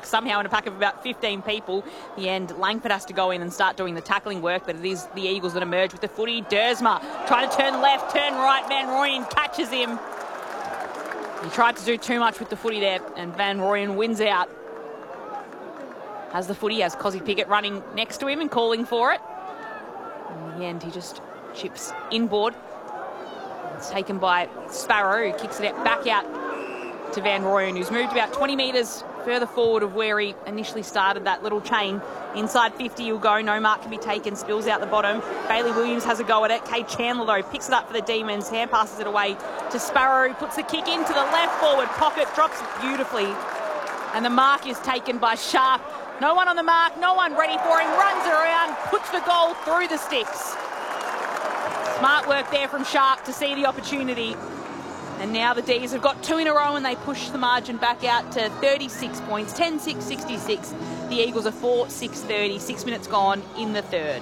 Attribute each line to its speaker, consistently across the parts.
Speaker 1: mark somehow in a pack of about 15 people. In the end, Langford has to go in and start doing the tackling work, but it is the Eagles that emerge with the footy. Dersma trying to turn left, turn right. Van Rooyen catches him. He tried to do too much with the footy there, and Van Rooyen wins out. Has the footy, has Cozzy Pickett running next to him and calling for it. In the end, he just chips inboard. It's taken by Sparrow, who kicks it back out to Van Rooyen, who's moved about 20 metres further forward of where he initially started that little chain. Inside 50 he'll go, no mark can be taken, spills out the bottom. Bailey Williams has a go at it. Kay Chandler, though, picks it up for the Demons, hand passes it away to Sparrow, puts the kick into the left forward pocket, drops it beautifully. And the mark is taken by Sharp. No one on the mark, no one ready for him, runs around, puts the goal through the sticks. Smart work there from Sharp to see the opportunity. And now the D's have got 2 in a row and they push the margin back out to 36 points, 10-6-66. The Eagles are 4-6-30, 6 minutes gone in the third.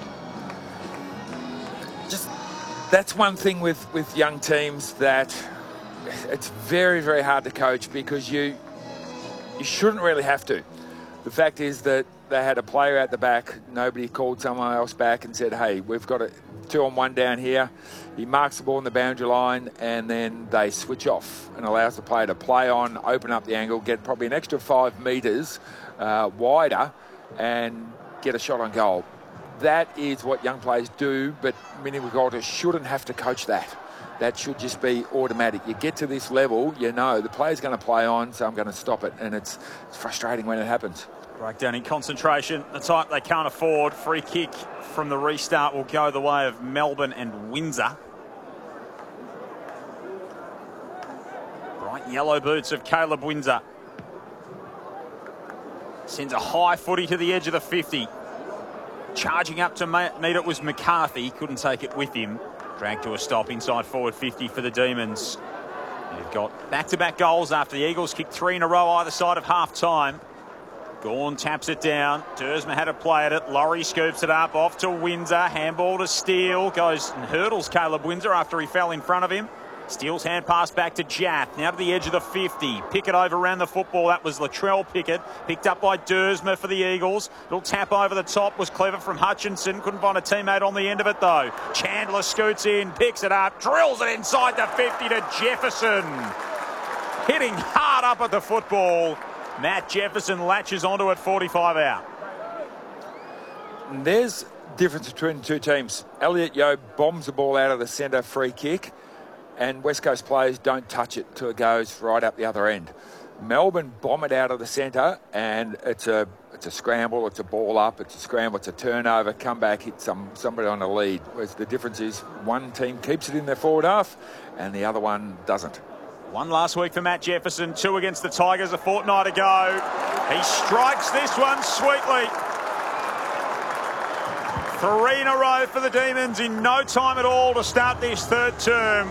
Speaker 2: Just that's one thing with young teams, that it's very, very hard to coach, because you shouldn't really have to. The fact is that they had a player at the back, nobody called someone else back and said, hey, we've got a 2-on-1 down here. He marks the ball in the boundary line, and then they switch off and allows the player to play on, open up the angle, get probably an extra 5 metres wider and get a shot on goal. That is what young players do, but Mini Wagolta shouldn't have to coach that. That should just be automatic. You get to this level, you know the player's going to play on, so I'm going to stop it, and it's frustrating when it happens.
Speaker 3: Breakdown in concentration, the type they can't afford. Free kick from the restart will go the way of Melbourne and Windsor. Bright yellow boots of Caleb Windsor. Sends a high footy to the edge of the 50. Charging up to meet it was McCarthy. Couldn't take it with him. Dragged to a stop inside forward 50 for the Demons. They've got back-to-back goals after the Eagles kicked 3 in a row either side of half-time. Gawn taps it down. Dersma had to play at it. Laurie scoops it up. Off to Windsor. Handball to Steele. Goes and hurdles Caleb Windsor after he fell in front of him. Steele's hand pass back to Jaff. Now to the edge of the 50. Pickett overran the football. That was Latrell Pickett. Picked up by Dersma for the Eagles. Little tap over the top was clever from Hutchinson. Couldn't find a teammate on the end of it though. Chandler scoots in. Picks it up. Drills it inside the 50 to Jefferson. Hitting hard up at the football. Matt Jefferson latches onto it 45 out.
Speaker 2: There's difference between the two teams. Elliot Yeo bombs the ball out of the centre free kick, and West Coast players don't touch it till it goes right up the other end. Melbourne bomb it out of the centre, and it's a scramble, it's a ball up, it's a scramble, it's a turnover, come back, hit somebody on a lead. Whereas the difference is one team keeps it in their forward half and the other one doesn't.
Speaker 3: 1 last week for Matt Jefferson, 2 against the Tigers a fortnight ago. He strikes this one sweetly. 3 in a row for the Demons in no time at all to start this third term.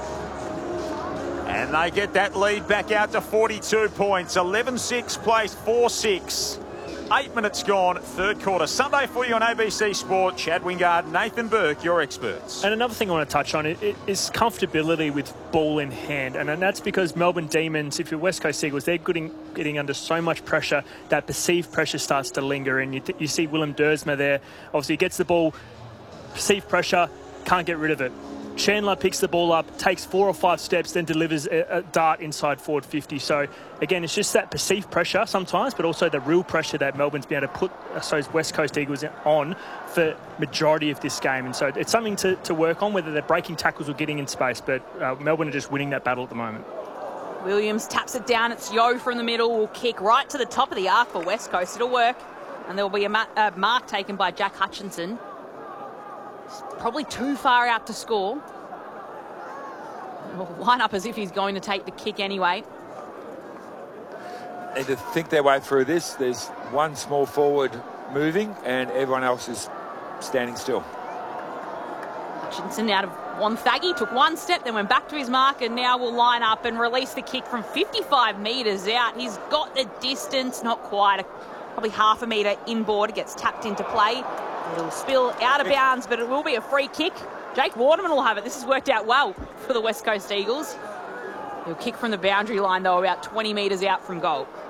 Speaker 3: And they get that lead back out to 42 points. 11-6 plays 4-6. 8 minutes gone, third quarter. Sunday footy on ABC Sport. Chad Wingard, Nathan Burke, your experts.
Speaker 4: And another thing I want to touch on is comfortability with ball in hand. And that's because Melbourne Demons, if you're West Coast Eagles, they're getting under so much pressure that perceived pressure starts to linger. And you see Willem Dersma there. Obviously, he gets the ball, perceived pressure, can't get rid of it. Chandler picks the ball up, takes 4 or 5 steps, then delivers a dart inside forward 50. So, again, it's just that perceived pressure sometimes, but also the real pressure that Melbourne's been able to put, I suppose, West Coast Eagles on for majority of this game. And so it's something to work on, whether they're breaking tackles or getting in space. But Melbourne are just winning that battle at the moment.
Speaker 1: Williams taps it down. It's Yeo from the middle. Will kick right to the top of the arc for West Coast. It'll work. And there will be a mark taken by Jack Hutchinson. Probably too far out to score. He'll line up as if he's going to take the kick anyway.
Speaker 2: Need to think their way through this. There's one small forward moving and everyone else is standing still.
Speaker 1: Hutchinson out of Wonthaggi took 1 step, then went back to his mark and now will line up and release the kick from 55 metres out. He's got the distance, not quite, probably half a metre inboard. It gets tapped into play. It'll spill out of bounds, but it will be a free kick. Jake Waterman will have it. This has worked out well for the West Coast Eagles. He'll kick from the boundary line, though, about 20 metres out from goal.